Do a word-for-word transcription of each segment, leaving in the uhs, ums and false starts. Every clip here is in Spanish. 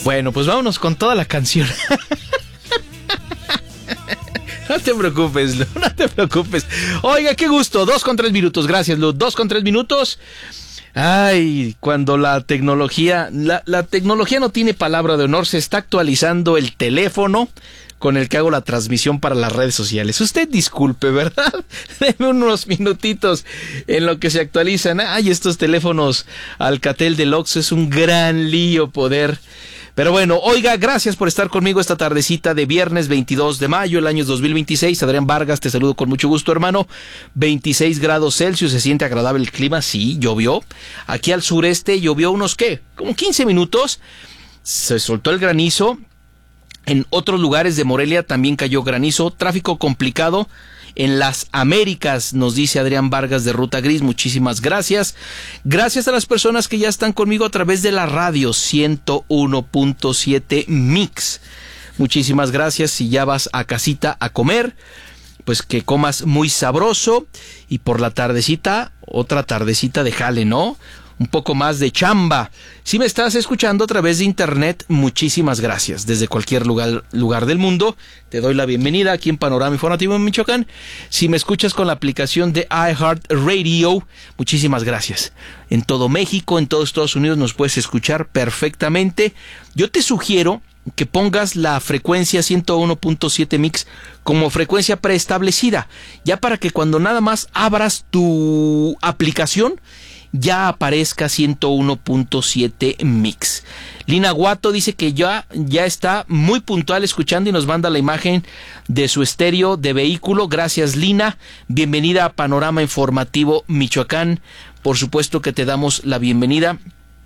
Bueno, pues vámonos con toda la canción. No te preocupes, Lu, no te preocupes. Oiga, qué gusto, dos con tres minutos, gracias, Lu, dos con tres minutos. Ay, cuando la tecnología, la, la tecnología no tiene palabra de honor, se está actualizando el teléfono con el que hago la transmisión para las redes sociales. Usted disculpe, ¿verdad? Deme unos minutitos en lo que se actualizan. Ay, estos teléfonos Alcatel Deluxe es un gran lío poder. Pero bueno, oiga, gracias por estar conmigo esta tardecita de viernes veintidós de mayo, el año dos mil veintiséis. Adrián Vargas, te saludo con mucho gusto, hermano. veintiséis grados Celsius, se siente agradable el clima, sí, llovió. Aquí al sureste llovió unos, ¿qué? Como quince minutos. Se soltó el granizo. En otros lugares de Morelia también cayó granizo. Tráfico complicado en las Américas, nos dice Adrián Vargas de Ruta Gris. Muchísimas gracias. Gracias a las personas que ya están conmigo a través de la radio ciento uno punto siete Mix. Muchísimas gracias. Si ya vas a casita a comer, pues que comas muy sabroso. Y por la tardecita, otra tardecita de jale, ¿no? Un poco más de chamba. Si me estás escuchando a través de internet, muchísimas gracias. Desde cualquier lugar, lugar del mundo, te doy la bienvenida aquí en Panorama Informativo en Michoacán. Si me escuchas con la aplicación de iHeartRadio, muchísimas gracias. En todo México, en todo Estados Unidos nos puedes escuchar perfectamente. Yo te sugiero que pongas la frecuencia ciento uno punto siete Mix como frecuencia preestablecida, ya para que cuando nada más abras tu aplicación, ya aparezca ciento uno punto siete Mix. Lina Guato dice que ya, ya está muy puntual escuchando y nos manda la imagen de su estéreo de vehículo. Gracias, Lina. Bienvenida a Panorama Informativo Michoacán. Por supuesto que te damos la bienvenida.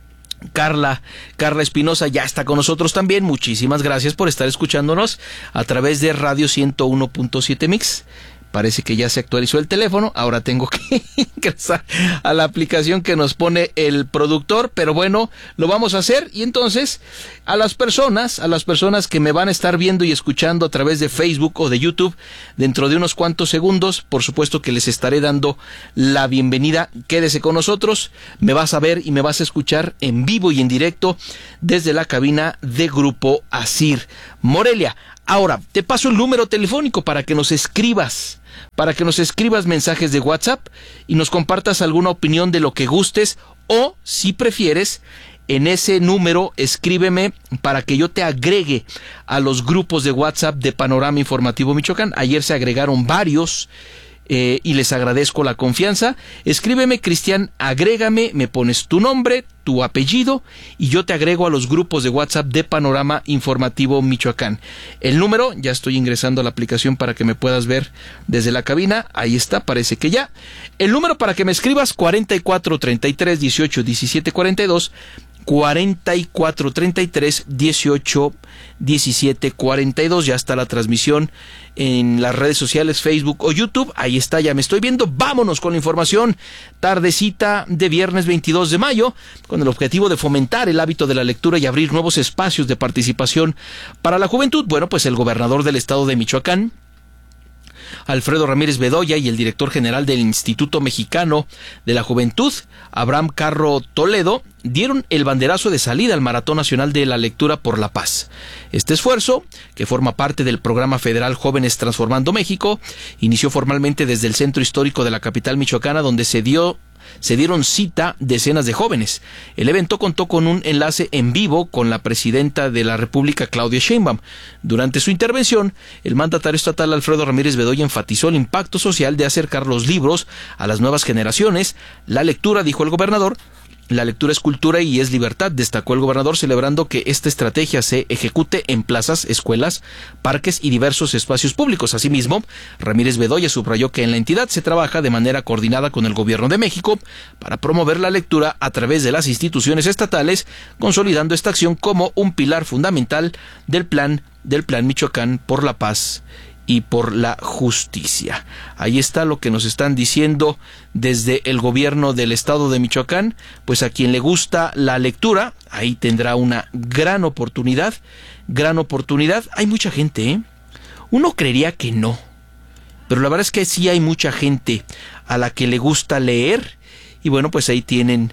Carla, Carla Espinosa ya está con nosotros también. Muchísimas gracias por estar escuchándonos a través de Radio ciento uno punto siete Mix. Parece que ya se actualizó el teléfono. Ahora tengo que ingresar a la aplicación que nos pone el productor. Pero bueno, lo vamos a hacer. Y entonces, a las personas, a las personas que me van a estar viendo y escuchando a través de Facebook o de YouTube, dentro de unos cuantos segundos, por supuesto que les estaré dando la bienvenida. Quédese con nosotros. Me vas a ver y me vas a escuchar en vivo y en directo desde la cabina de Grupo Asir Morelia. Ahora, te paso el número telefónico para que nos escribas, para que nos escribas mensajes de WhatsApp y nos compartas alguna opinión de lo que gustes, o si prefieres, en ese número escríbeme para que yo te agregue a los grupos de WhatsApp de Panorama Informativo Michoacán. Ayer se agregaron varios eh, y les agradezco la confianza. Escríbeme, Cristian, agrégame, me pones tu nombre, tu apellido y yo te agrego a los grupos de WhatsApp de Panorama Informativo Michoacán. El número, ya estoy ingresando a la aplicación para que me puedas ver desde la cabina. Ahí está, parece que ya. El número para que me escribas, cuarenta y cuatro, treinta y tres, dieciocho, diecisiete, cuarenta y dos. cuarenta y cuatro, treinta y tres, dieciocho, diecisiete, cuarenta y dos. Ya está la transmisión en las redes sociales, Facebook o YouTube. Ahí está, ya me estoy viendo. Vámonos con la información. Tardecita de viernes veintidós de mayo, con el objetivo de fomentar el hábito de la lectura y abrir nuevos espacios de participación para la juventud. Bueno, pues el gobernador del estado de Michoacán, Alfredo Ramírez Bedoya, y el director general del Instituto Mexicano de la Juventud, Abraham Carro Toledo, dieron el banderazo de salida al Maratón Nacional de la Lectura por la Paz. Este esfuerzo, que forma parte del programa federal Jóvenes Transformando México, inició formalmente desde el centro histórico de la capital michoacana, donde se dio Se dieron cita decenas de jóvenes. El evento contó con un enlace en vivo con la presidenta de la República, Claudia Sheinbaum. Durante su intervención, el mandatario estatal Alfredo Ramírez Bedoya enfatizó el impacto social de acercar los libros a las nuevas generaciones. La lectura, dijo el gobernador, la lectura es cultura y es libertad, destacó el gobernador, celebrando que esta estrategia se ejecute en plazas, escuelas, parques y diversos espacios públicos. Asimismo, Ramírez Bedoya subrayó que en la entidad se trabaja de manera coordinada con el Gobierno de México para promover la lectura a través de las instituciones estatales, consolidando esta acción como un pilar fundamental del plan, del Plan Michoacán por la Paz y por la Justicia. Ahí está lo que nos están diciendo desde el gobierno del estado de Michoacán. Pues a quien le gusta la lectura, ahí tendrá una gran oportunidad, gran oportunidad. Hay mucha gente, ¿eh? Uno creería que no, pero la verdad es que sí hay mucha gente a la que le gusta leer, y bueno, pues ahí tienen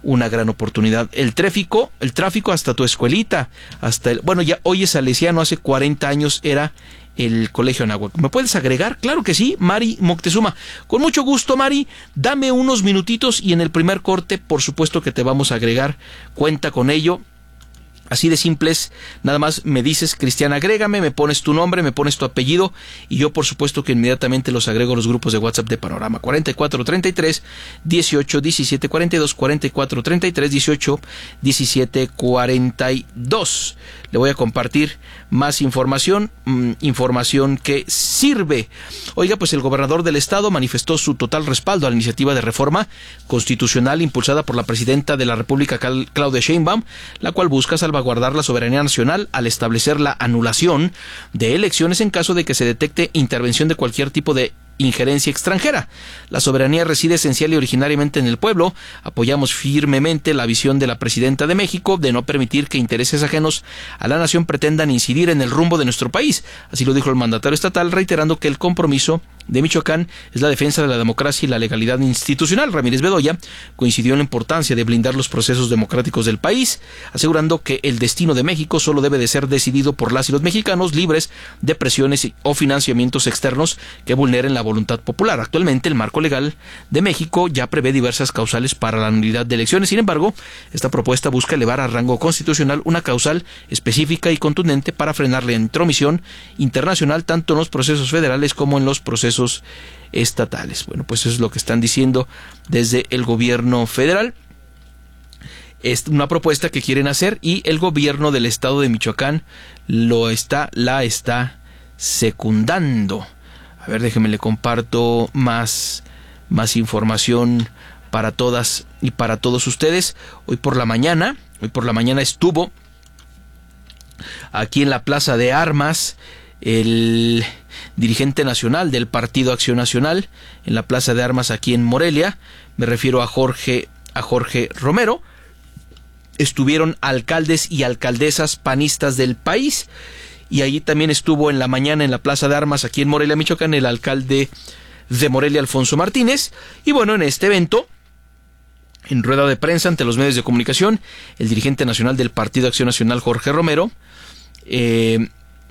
una gran oportunidad. El tráfico, el tráfico hasta tu escuelita, hasta el, bueno, ya hoy es salesiano, hace cuarenta años era el Colegio Anáhuac. ¿Me puedes agregar? Claro que sí, Mari Moctezuma. Con mucho gusto, Mari, dame unos minutitos y en el primer corte, por supuesto que te vamos a agregar, cuenta con ello. Así de simples, nada más me dices, Cristian, agrégame, me pones tu nombre, me pones tu apellido y yo por supuesto que inmediatamente los agrego a los grupos de WhatsApp de Panorama. cuarenta y cuatro treinta y tres dieciocho diecisiete cuarenta y dos, cuarenta y cuatro treinta y tres dieciocho diecisiete cuarenta y dos. Le voy a compartir más información, mmm, información que sirve. Oiga, pues el gobernador del estado manifestó su total respaldo a la iniciativa de reforma constitucional impulsada por la presidenta de la República, Claudia Sheinbaum, la cual busca salvaguardar la soberanía nacional al establecer la anulación de elecciones en caso de que se detecte intervención de cualquier tipo de injerencia extranjera. La soberanía reside esencial y originariamente en el pueblo. Apoyamos firmemente la visión de la presidenta de México de no permitir que intereses ajenos a la nación pretendan incidir en el rumbo de nuestro país. Así lo dijo el mandatario estatal, reiterando que el compromiso de Michoacán es la defensa de la democracia y la legalidad institucional. Ramírez Bedoya coincidió en la importancia de blindar los procesos democráticos del país, asegurando que el destino de México solo debe de ser decidido por las y los mexicanos, libres de presiones o financiamientos externos que vulneren la voluntad popular. Actualmente el marco legal de México ya prevé diversas causales para la nulidad de elecciones. Sin embargo, esta propuesta busca elevar a rango constitucional una causal específica y contundente para frenar la intromisión internacional tanto en los procesos federales como en los procesos estatales. Bueno, pues eso es lo que están diciendo desde el gobierno federal. Es una propuesta que quieren hacer y el gobierno del estado de Michoacán lo está, la está secundando. A ver, déjenme le comparto más, más información para todas y para todos ustedes. Hoy por la mañana, hoy por la mañana estuvo aquí en la Plaza de Armas el dirigente nacional del Partido Acción Nacional, en la Plaza de Armas aquí en Morelia. Me refiero a Jorge, a Jorge Romero. Estuvieron alcaldes y alcaldesas panistas del país. Y allí también estuvo en la mañana en la Plaza de Armas aquí en Morelia, Michoacán, el alcalde de Morelia, Alfonso Martínez. Y bueno, en este evento, en rueda de prensa ante los medios de comunicación, el dirigente nacional del Partido Acción Nacional, Jorge Romero, eh,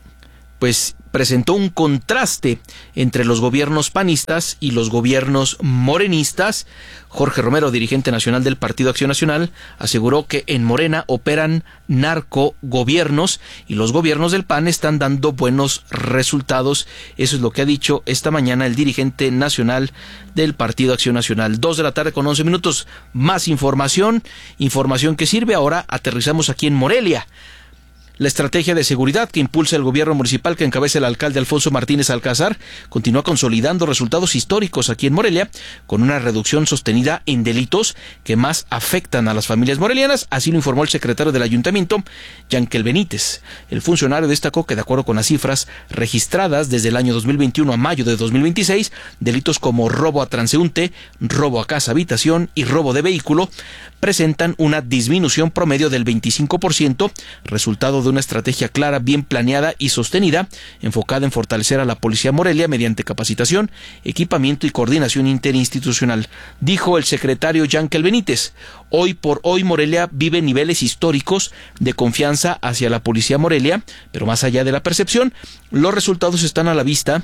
pues presentó un contraste entre los gobiernos panistas y los gobiernos morenistas. Jorge Romero, dirigente nacional del Partido Acción Nacional, aseguró que en Morena operan narcogobiernos y los gobiernos del P A N están dando buenos resultados. Eso es lo que ha dicho esta mañana el dirigente nacional del Partido Acción Nacional. Dos de la tarde con once minutos. Más información, información que sirve. Ahora aterrizamos aquí en Morelia. La estrategia de seguridad que impulsa el gobierno municipal que encabeza el alcalde Alfonso Martínez Alcázar continúa consolidando resultados históricos aquí en Morelia, con una reducción sostenida en delitos que más afectan a las familias morelianas. Así lo informó el secretario del ayuntamiento, Yankel Benítez. El funcionario destacó que, de acuerdo con las cifras registradas desde el año dos mil veintiuno a mayo de dos mil veintiséis, delitos como robo a transeúnte, robo a casa habitación y robo de vehículo presentan una disminución promedio del veinticinco por ciento, resultado de una estrategia clara, bien planeada y sostenida, enfocada en fortalecer a la Policía Morelia mediante capacitación, equipamiento y coordinación interinstitucional. Dijo el secretario Yankel Benítez: hoy por hoy Morelia vive niveles históricos de confianza hacia la Policía Morelia, pero más allá de la percepción, los resultados están a la vista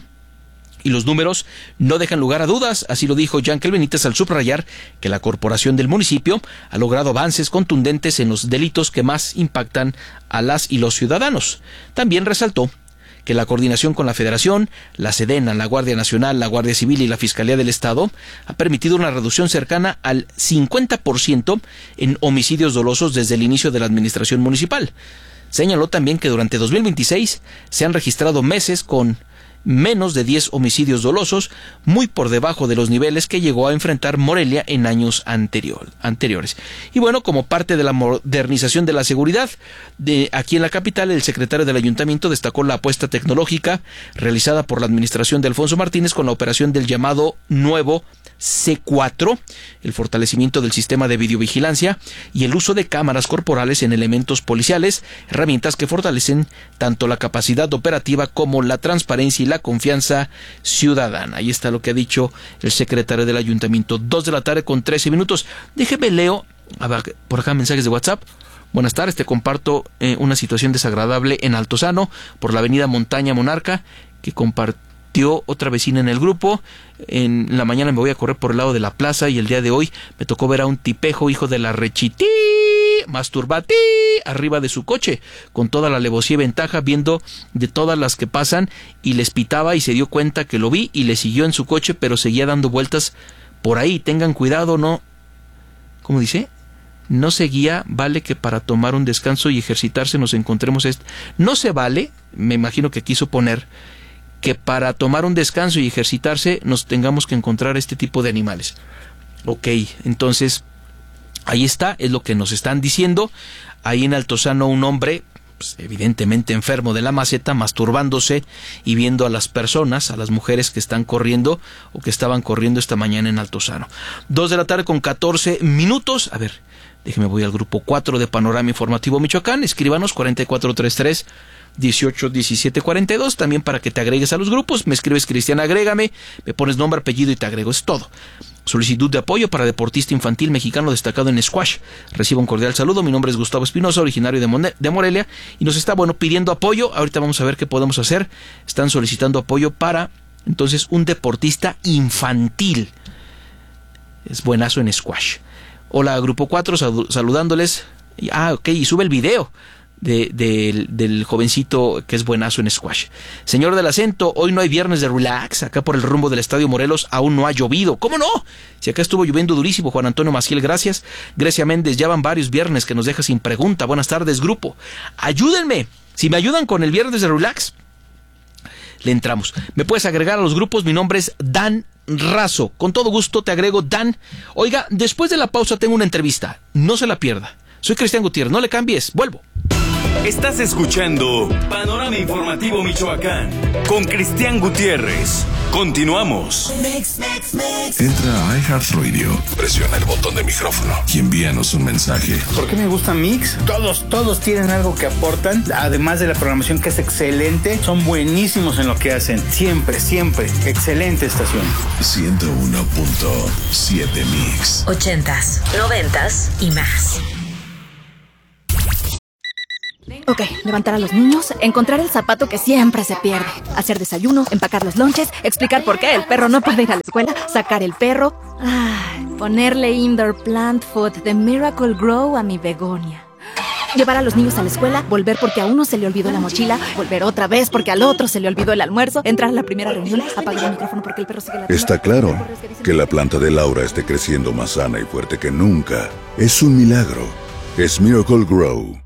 y los números no dejan lugar a dudas. Así lo dijo Yankel Benítez al subrayar que la corporación del municipio ha logrado avances contundentes en los delitos que más impactan a las y los ciudadanos. También resaltó que la coordinación con la Federación, la Sedena, la Guardia Nacional, la Guardia Civil y la Fiscalía del Estado ha permitido una reducción cercana al cincuenta por ciento en homicidios dolosos desde el inicio de la administración municipal. Señaló también que durante dos mil veintiséis se han registrado meses con menos de diez homicidios dolosos, muy por debajo de los niveles que llegó a enfrentar Morelia en años anterior, anteriores. Y bueno, como parte de la modernización de la seguridad de aquí en la capital, el secretario del ayuntamiento destacó la apuesta tecnológica realizada por la administración de Alfonso Martínez con la operación del llamado nuevo C cuatro, el fortalecimiento del sistema de videovigilancia y el uso de cámaras corporales en elementos policiales, herramientas que fortalecen tanto la capacidad operativa como la transparencia y la confianza ciudadana. Ahí está lo que ha dicho el secretario del ayuntamiento. Dos de la tarde con trece minutos. Déjeme leo A ver, por acá mensajes de WhatsApp. Buenas tardes, te comparto eh, una situación desagradable en Altozano, por la avenida Montaña Monarca, que compartió otra vecina en el grupo. En la mañana me voy a correr por el lado de la plaza y el día de hoy me tocó ver a un tipejo, hijo de la rechití, masturbatí, arriba de su coche, con toda la alevosía y ventaja, viendo de todas las que pasan, y les pitaba y se dio cuenta que lo vi y le siguió en su coche, pero seguía dando vueltas por ahí. Tengan cuidado, no... ¿Cómo dice? No seguía, vale que para tomar un descanso y ejercitarse nos encontremos... Est- no se vale, me imagino que quiso poner, que para tomar un descanso y ejercitarse nos tengamos que encontrar este tipo de animales. Ok, entonces, ahí está, es lo que nos están diciendo. Ahí en Altozano un hombre, pues, evidentemente enfermo de la maceta, masturbándose y viendo a las personas, a las mujeres que están corriendo o que estaban corriendo esta mañana en Altozano. Dos de la tarde con catorce minutos. A ver, déjeme, voy al grupo cuatro de Panorama Informativo Michoacán. Escríbanos cuatro cuatro tres tres, dieciocho diecisiete cuarenta y dos. También para que te agregues a los grupos. Me escribes Cristian, agrégame, me pones nombre, apellido y te agrego. Es todo. Solicitud de apoyo para deportista infantil mexicano destacado en squash. Recibo un cordial saludo. Mi nombre es Gustavo Espinosa, originario de, Mon- de Morelia, y nos está, bueno, pidiendo apoyo. Ahorita vamos a ver qué podemos hacer. Están solicitando apoyo para, entonces, un deportista infantil. Es buenazo en squash. Hola, Grupo cuatro, sal- saludándoles. Ah, ok, y sube el video de, de, del jovencito que es buenazo en squash. Señor del acento, hoy no hay viernes de relax. Acá por el rumbo del Estadio Morelos aún no ha llovido. ¿Cómo no? Si acá estuvo lloviendo durísimo. Juan Antonio Maciel, gracias. Grecia Méndez, ya van varios viernes que nos deja sin pregunta. Buenas tardes, grupo. Ayúdenme. Si me ayudan con el viernes de relax, le entramos. Me puedes agregar a los grupos. Mi nombre es Dan Razo. Con todo gusto te agrego, Dan. Oiga, después de la pausa tengo una entrevista. No se la pierda. Soy Cristian Gutiérrez. No le cambies. Vuelvo. Estás escuchando Panorama Informativo Michoacán con Cristian Gutiérrez. Continuamos. Entra a iHeartRadio, presiona el botón de micrófono y envíanos un mensaje. ¿Por qué me gusta Mix? Todos, todos tienen algo que aportan, además de la programación que es excelente. Son buenísimos en lo que hacen. Siempre, siempre. Excelente estación. ciento uno punto siete Mix. Ochentas, noventas y más. Ok, levantar a los niños, encontrar el zapato que siempre se pierde, hacer desayuno, empacar los lonches, explicar por qué el perro no puede ir a la escuela, sacar el perro, ay, ponerle indoor plant food de Miracle Grow a mi begonia. Llevar a los niños a la escuela, volver porque a uno se le olvidó la mochila, volver otra vez porque al otro se le olvidó el almuerzo, entrar a la primera reunión, apagar el micrófono porque el perro sigue la... Está claro que la planta de Laura esté creciendo más sana y fuerte que nunca. Es un milagro. Es Miracle Grow.